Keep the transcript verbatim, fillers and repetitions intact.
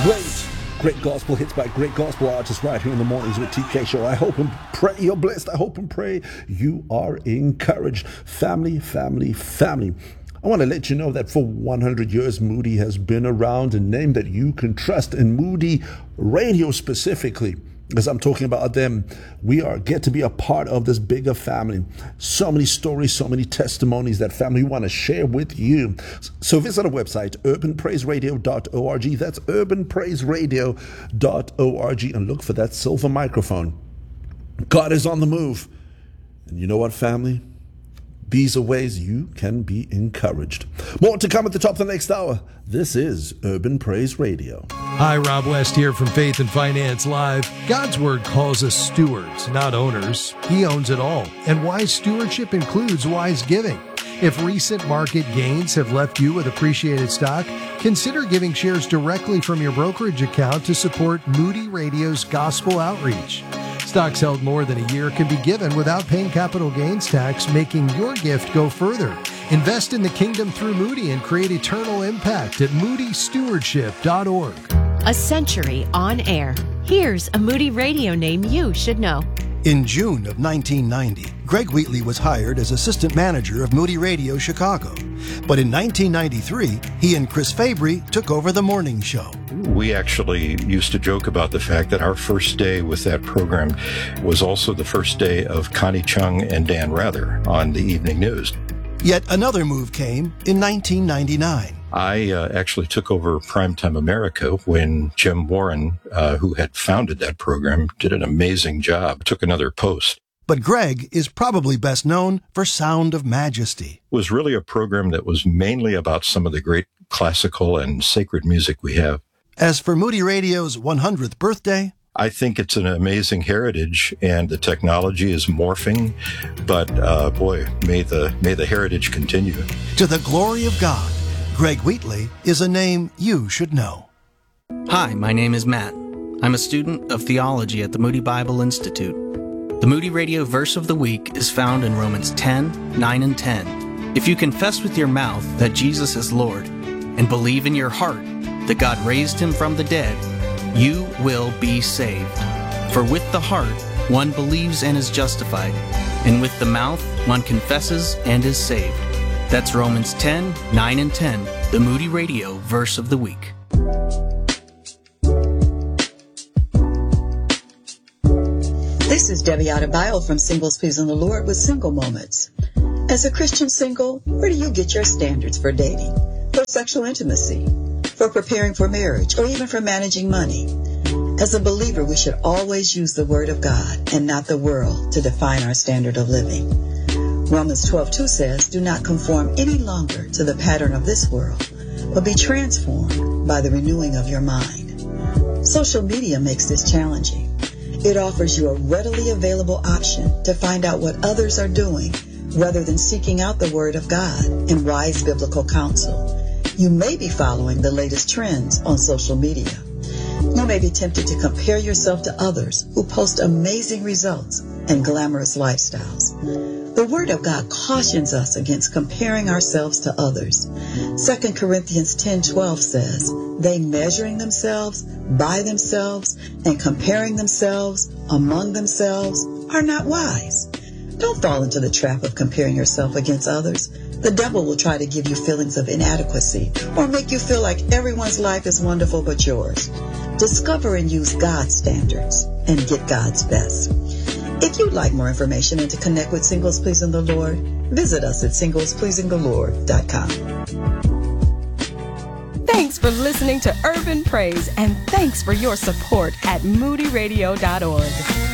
Great, great gospel hits by great gospel artists right here in the mornings with T K Show. I hope and pray you're blessed. I hope and pray you are encouraged. Family, family, family. I want to let you know that for one hundred years, Moody has been around, a name that you can trust, and Moody Radio specifically. As I'm talking about them, we are get to be a part of this bigger family. So many stories, so many testimonies that family want to share with you. So visit our website, urban praise radio dot org. That's urban praise radio dot org, and look for that silver microphone. God is on the move. And you know what, family? These are ways you can be encouraged. More to come at the top of the next hour. This is Urban Praise Radio. Hi, Rob West here from Faith and Finance Live. God's Word calls us stewards, not owners. He owns it all. And wise stewardship includes wise giving. If recent market gains have left you with appreciated stock, consider giving shares directly from your brokerage account to support Moody Radio's gospel outreach. Stocks held more than a year can be given without paying capital gains tax, making your gift go further. Invest in the kingdom through Moody and create eternal impact at moody stewardship dot org. A century on air. Here's a Moody Radio name you should know. In June of nineteen ninety, Greg Wheatley was hired as assistant manager of Moody Radio Chicago. But in nineteen ninety-three, he and Chris Fabry took over the morning show. We actually used to joke about the fact that our first day with that program was also the first day of Connie Chung and Dan Rather on the evening news. Yet another move came in nineteen ninety-nine. I uh, actually took over Primetime America when Jim Warren, uh, who had founded that program, did an amazing job, took another post. But Greg is probably best known for Sound of Majesty. It was really a program that was mainly about some of the great classical and sacred music we have. As for Moody Radio's one hundredth birthday, I think it's an amazing heritage, and the technology is morphing. But uh, boy, may the may the heritage continue. To the glory of God, Greg Wheatley is a name you should know. Hi, my name is Matt. I'm a student of theology at the Moody Bible Institute. The Moody Radio verse of the week is found in Romans ten, nine, and ten. If you confess with your mouth that Jesus is Lord and believe in your heart that God raised him from the dead, you will be saved. For with the heart one believes and is justified, and with the mouth one confesses and is saved. That's Romans ten, nine, and ten, the Moody Radio verse of the week. This is Debbie Adebayo from Singles Pleasing the Lord with Single Moments. As a Christian single, where do you get your standards for dating, for sexual intimacy, for preparing for marriage, or even for managing money? As a believer, we should always use the Word of God and not the world to define our standard of living. Romans twelve two says, "Do not conform any longer to the pattern of this world, but be transformed by the renewing of your mind." Social media makes this challenging. It offers you a readily available option to find out what others are doing rather than seeking out the Word of God and wise biblical counsel. You may be following the latest trends on social media. You may be tempted to compare yourself to others who post amazing results and glamorous lifestyles. The Word of God cautions us against comparing ourselves to others. Second Corinthians ten twelve says, "They measuring themselves by themselves and comparing themselves among themselves are not wise." Don't fall into the trap of comparing yourself against others. The devil will try to give you feelings of inadequacy or make you feel like everyone's life is wonderful but yours. Discover and use God's standards and get God's best. If you'd like more information and to connect with Singles Pleasing the Lord, visit us at singles pleasing the lord dot com. Thanks for listening to Urban Praise, and thanks for your support at moody radio dot org.